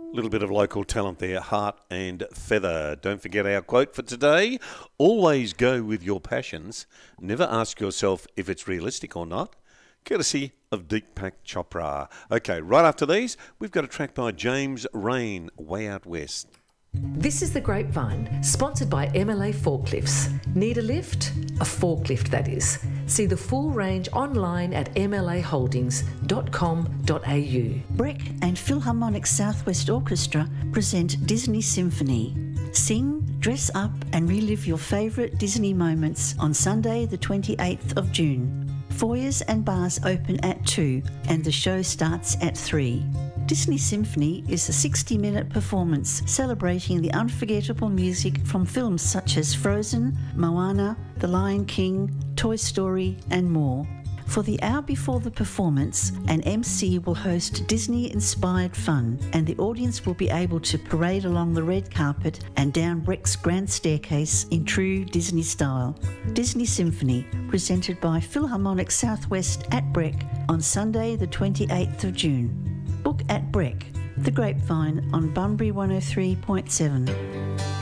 Little bit of local talent there, Heart and Feather. Don't forget our quote for today. Always go with your passions. Never ask yourself if it's realistic or not. Courtesy of Deepak Chopra. Okay, right after these, we've got a track by James Rain, Way Out West. This is The Grapevine, sponsored by MLA Forklifts. Need a lift? A forklift, that is. See the full range online at mlaholdings.com.au. Breck and Philharmonic Southwest Orchestra present Disney Symphony. Sing, dress up and relive your favourite Disney moments on Sunday the 28th of June. Foyers and bars open at 2 and the show starts at 3. Disney Symphony is a 60-minute performance celebrating the unforgettable music from films such as Frozen, Moana, The Lion King, Toy Story and more. For the hour before the performance, an MC will host Disney-inspired fun and the audience will be able to parade along the red carpet and down Breck's grand staircase in true Disney style. Disney Symphony, presented by Philharmonic Southwest at Breck on Sunday the 28th of June. Book at Breck, The Grapevine on Bunbury 103.7.